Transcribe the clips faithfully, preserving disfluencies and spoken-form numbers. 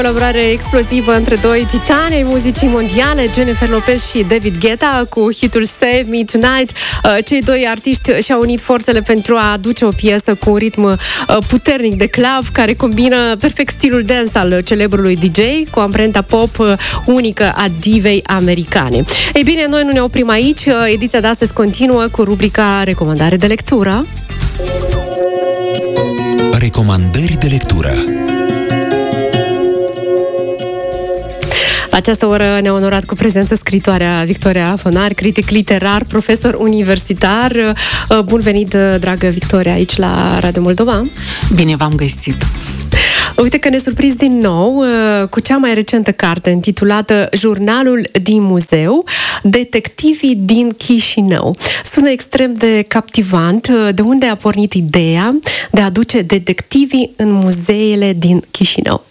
Colaborare explozivă între doi titani ai muzicii mondiale, Jennifer Lopez și David Guetta, cu hitul Save Me Tonight. Cei doi artiști și-au unit forțele pentru a aduce o piesă cu un ritm puternic de club, care combină perfect stilul dance al celebrului D J cu amprenta pop unică a divei americane. Ei bine, noi nu ne oprim aici. Ediția de astăzi continuă cu rubrica Recomandare de lectură. Recomandări de lectură. La această oră ne-a onorat cu prezență scritoarea Victoria Fonar, critic literar, profesor universitar. Bun venit, dragă Victoria, aici la Radio Moldova. Bine v-am găsit! Uite că ne surprizi din nou cu cea mai recentă carte intitulată Jurnalul din muzeu, Detectivii din Chișinău. Sună extrem de captivant. De unde a pornit ideea de a aduce detectivii în muzeele din Chișinău?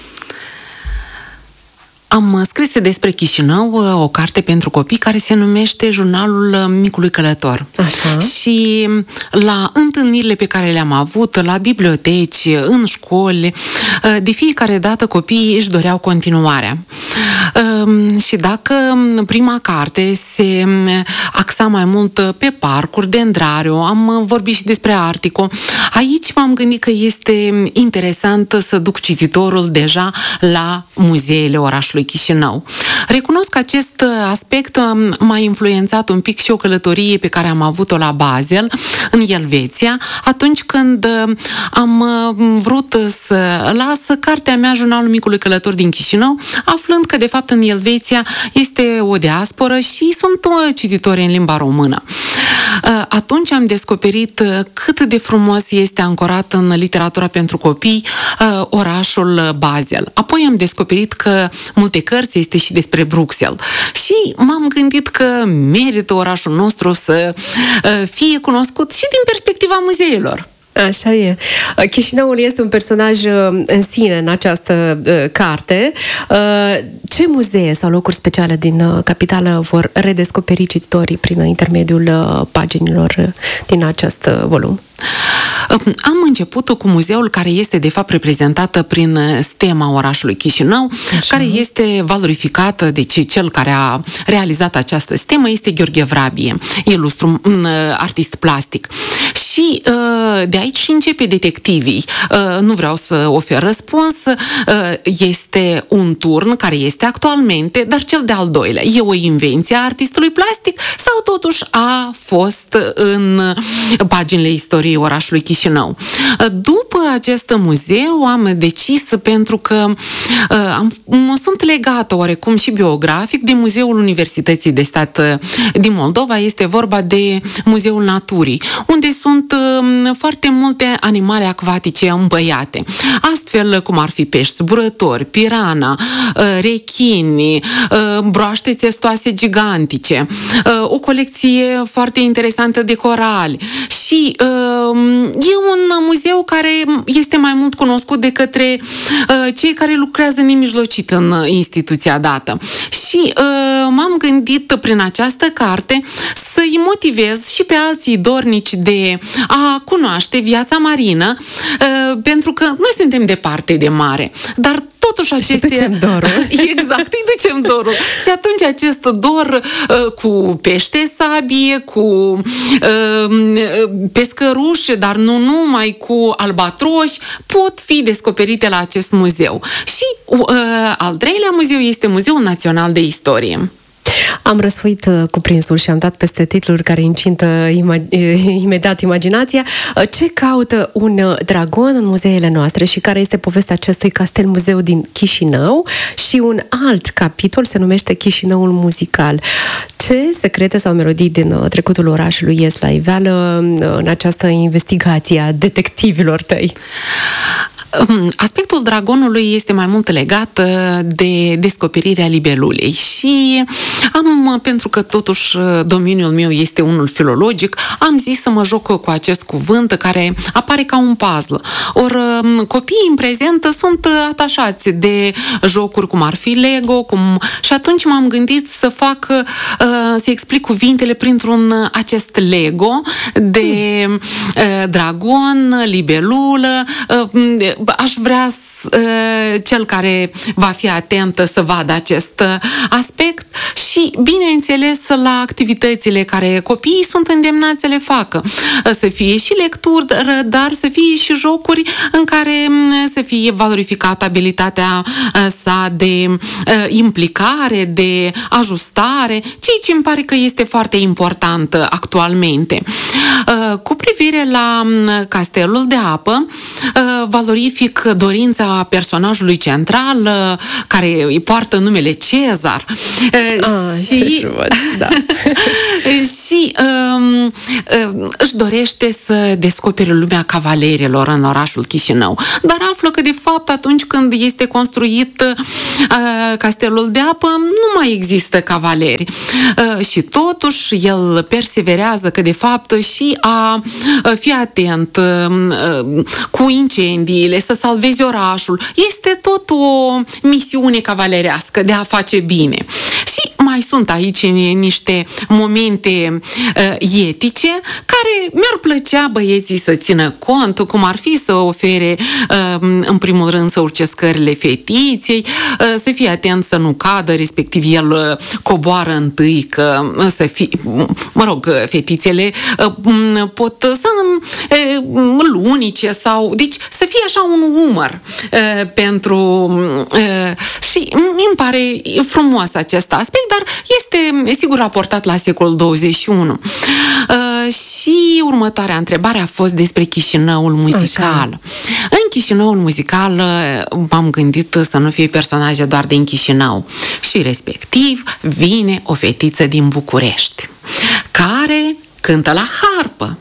Am scris despre Chișinău o carte pentru copii care se numește Jurnalul Micului Călător. Așa. Și la întâlnirile pe care le-am avut, la biblioteci, în școli, de fiecare dată copiii își doreau continuarea. Și dacă prima carte se axa mai mult pe parcuri, dendrariu, am vorbit și despre Artico, aici m-am gândit că este interesant să duc cititorul deja la muzeele orașului Chișinău. Recunosc că acest aspect m-a influențat un pic și o călătorie pe care am avut-o la Basel, în Elveția, atunci când am vrut să las cartea mea, Jurnalul Micului Călător din Chișinău, aflând că de fapt în Elveția este o diasporă și sunt cititori în limba română. Atunci am descoperit cât de frumos este ancorat în literatura pentru copii orașul Basel. Apoi am descoperit că multe cărți este și despre Bruxelles. Și m-am gândit că merită orașul nostru să fie cunoscut și din perspectiva muzeelor. Așa e. Chișinăul este un personaj în sine în această uh, carte. Uh, ce muzee sau locuri speciale din uh, capitală vor redescoperi cititorii prin intermediul uh, paginilor uh, din acest uh, volum? Am început cu muzeul care este de fapt reprezentată prin stema orașului Chișinău, Așa. care este valorificată, deci cel care a realizat această stemă este Gheorghe Vrabie, ilustru artist plastic. Și de aici începe detectivii. Nu vreau să ofer răspuns, este un turn care este actualmente, dar cel de-al doilea. E o invenție a artistului plastic sau totuși a fost în paginile istoriei orașului Chișinău. După acest muzeu am decis, pentru că am, sunt legată oarecum și biografic de Muzeul Universității de Stat din Moldova, este vorba de Muzeul Naturii, unde sunt foarte multe animale acvatice îmbăiate. Astfel cum ar fi pești zburători, pirana, rechini, broaște țestoase gigantice, o colecție foarte interesantă de corali și e un muzeu care este mai mult cunoscut de către uh, cei care lucrează nemijlocit în instituția dată. Și uh, m-am gândit prin această carte să-i motivez și pe alții dornici de a cunoaște viața marină, uh, pentru că noi suntem departe de mare, dar totuși aceste... Și ducem dorul. Exact, îi ducem dorul. Și atunci acest dor uh, cu pește sabie, cu uh, pescăruși, dar nu numai, cu albatroși, pot fi descoperite la acest muzeu. Și uh, al treilea muzeu este Muzeul Național de Istorie. Am răsfoit uh, cuprinsul și am dat peste titluri care incintă ima- imediat imaginația. Uh, ce caută un uh, dragon în muzeele noastre și care este povestea acestui castel-muzeu din Chișinău? Și un alt capitol se numește Chișinăul muzical. Ce secrete sau melodii din uh, trecutul orașului ies la iveală uh, în această investigație a detectivilor tăi? Aspectul dragonului este mai mult legat de descoperirea libelulei și am, pentru că totuși domeniul meu este unul filologic, am zis să mă joc cu acest cuvânt care apare ca un puzzle. Ori copiii în prezent sunt atașați de jocuri cum ar fi Lego, cum... și atunci m-am gândit să fac, să explic cuvintele printr-un acest Lego de dragon, libelulă, aș vrea cel care va fi atent să vadă acest aspect și, bineînțeles, la activitățile care copiii sunt îndemnați să le facă. Să fie și lecturi, dar să fie și jocuri în care să fie valorificată abilitatea sa de implicare, de ajustare, ceea ce îmi pare că este foarte important actualmente. Cu privire la Castelul de apă, valorific dorința personajului central care îi poartă numele Cezar. Ah, și da. și um, își dorește să descopere lumea cavalerilor în orașul Chișinău. Dar află că, de fapt, atunci când este construit uh, Castelul de apă, nu mai există cavaleri. Uh, și totuși, el perseverează că, de fapt, și a uh, fi atent uh, cu incendiile, să salveze orașul. Este tot o misiune cavalerească de a face bine. Și mai sunt aici niște momente uh, etice care mi-ar plăcea băieții să țină cont, cum ar fi să ofere, uh, în primul rând, să urce scările fetiței, uh, să fie atent să nu cadă, respectiv el uh, coboară întâi, că uh, să fie, mă rog, fetițele uh, pot să uh, lunice sau, deci să fie așa un umăr uh, pentru uh, și mi-mi pare frumos acest aspect, dar este, sigur, raportat la secolul douăzeci și unu. Uh, și următoarea întrebare a fost despre Chișinăul muzical. Așa. În Chișinăul muzical m-am gândit să nu fie personaje doar din Chișinău. Și respectiv vine o fetiță din București care cântă la harpă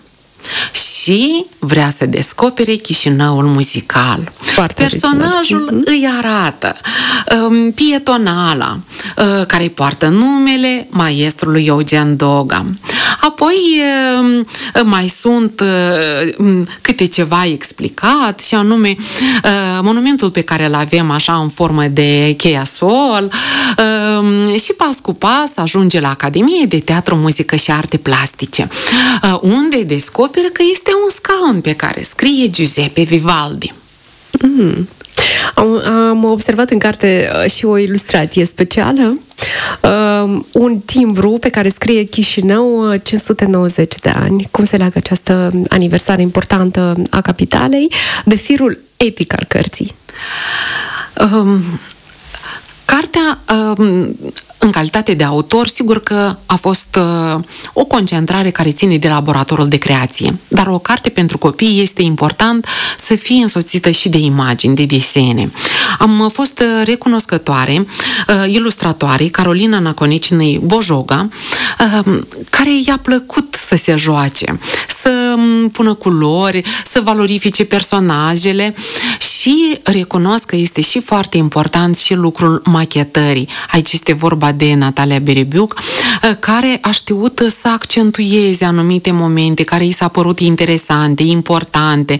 și vrea să descopere Chișinăul muzical. Foarte Personajul original. Îi arată um, pietonala, uh, care poartă numele maestrului Eugen Doga. Apoi um, mai sunt uh, câte ceva explicat, și anume uh, monumentul pe care îl avem așa în formă de cheiasol, uh, și pas cu pas ajunge la Academie de Teatru, Muzică și Arte Plastice, uh, unde descoperă că este un scaun pe care scrie Giuseppe Vivaldi. Mm. Am, am observat în carte uh, și o ilustrație specială, uh, un timbru pe care scrie Chișinău cinci sute nouăzeci de ani. Cum se leagă această aniversare importantă a capitalei de firul epic al cărții? Um, cartea, um, în calitate de autor, sigur că a fost uh, o concentrare care ține de laboratorul de creație. Dar o carte pentru copii este important să fie însoțită și de imagini, de desene. Am fost recunoscătoare uh, ilustratoarei Carolina Naconicinei Bojoga, uh, care i-a plăcut să se joace, să pună culori, să valorifice personajele și recunosc că este și foarte important și lucrul machetării. Aici este vorba de Natalia Berebiuc, care a știut să accentueze anumite momente care i s-a părut interesante, importante,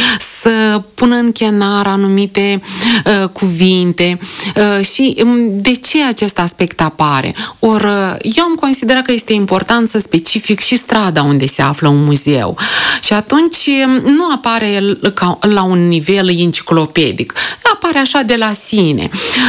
să pună în chenar anumite uh, cuvinte uh, și de ce acest aspect apare. Or, eu am considerat că este important să specific și strada unde se află un muzeu. Și atunci nu apare ca, la un nivel enciclopedic, apare așa de la sine.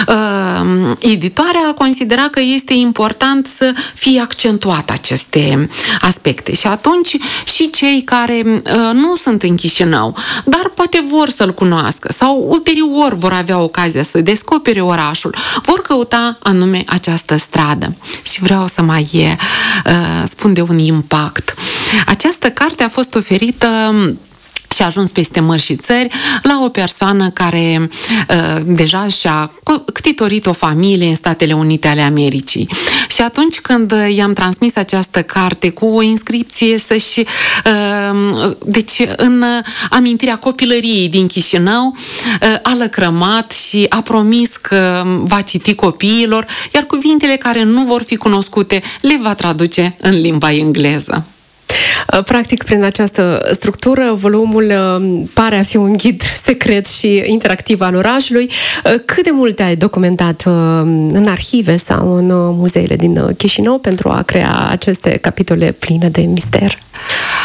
Uh, editoarea a considerat că este important să fie accentuate aceste aspecte. Și atunci și cei care uh, nu sunt în Chișinău, dar poate vor să-l cunoască sau ulterior vor avea ocazia să descopere orașul, vor căuta anume această stradă. Și vreau să mai uh, spun de un impact. Această carte a fost oferită și a ajuns peste mări și țări la o persoană care uh, deja și-a ctitorit o familie în Statele Unite ale Americii. Și atunci când i-am transmis această carte cu o inscripție să-și uh, deci în amintirea copilăriei din Chișinău, uh, a lăcrămat și a promis că va citi copiilor, iar cuvintele care nu vor fi cunoscute le va traduce în limba engleză. Practic, prin această structură, volumul pare a fi un ghid secret și interactiv al orașului. Cât de mult ai documentat în arhive sau în muzeele din Chișinău pentru a crea aceste capitole pline de mister?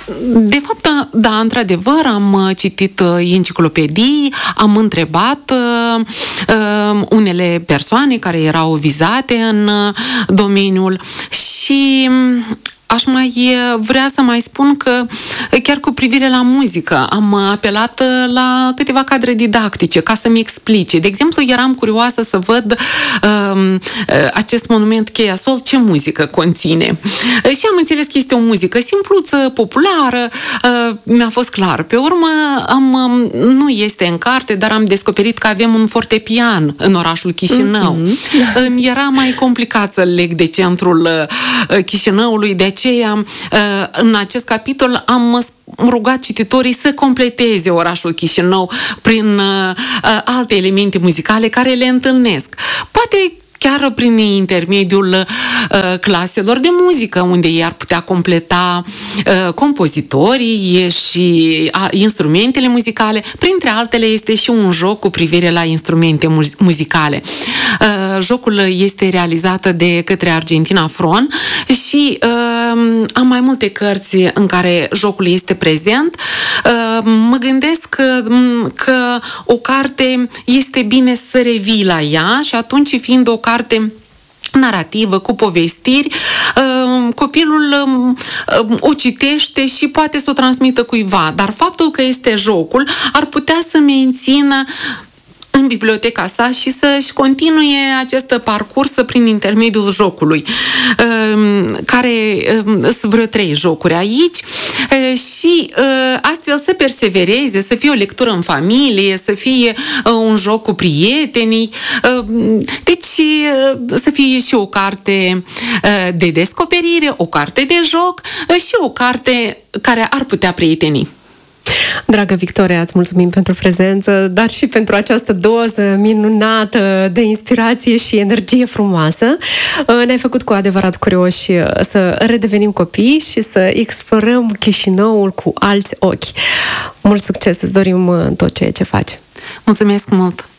De fapt, da, într-adevăr, am citit enciclopedii, am întrebat uh, unele persoane care erau vizate în domeniul și aș mai vrea să mai spun că chiar cu privire la muzică am apelat la câteva cadre didactice ca să-mi explice. De exemplu, eram curioasă să văd uh, acest monument Cheia Sol, ce muzică conține. Și am înțeles că este o muzică simpluță, populară, uh, mi-a fost clar. Pe urmă, am, nu este în carte, dar am descoperit că avem un fortepian în orașul Chișinău. Mm-hmm. Era mai complicat să leg de centrul Chișinăului, de aceea, în acest capitol am rugat cititorii să completeze orașul Chișinău prin alte elemente muzicale care le întâlnesc. Poate chiar prin intermediul uh, claselor de muzică, unde ei ar putea completa uh, compozitorii și uh, instrumentele muzicale. Printre altele este și un joc cu privire la instrumente mu- muzicale. Uh, jocul este realizat de către Argentina Fron și uh, am mai multe cărți în care jocul este prezent. Uh, mă gândesc că, că o carte este bine să revii la ea și atunci, fiind o carte narrativă, cu povestiri, copilul o citește și poate să o transmită cuiva. Dar faptul că este jocul ar putea să mențină în biblioteca sa și să-și continue acest parcurs prin intermediul jocului, care sunt vreo trei jocuri aici și astfel să persevereze, să fie o lectură în familie, să fie un joc cu prietenii, deci să fie și o carte de descoperire, o carte de joc și o carte care ar putea prieteni. Dragă Victoria, îți mulțumim pentru prezență, dar și pentru această doză minunată de inspirație și energie frumoasă. Ne-ai făcut cu adevărat curioși să redevenim copii și să explorăm Chișinăul cu alți ochi. Mult succes îți dorim în tot ceea ce faci. Mulțumesc mult!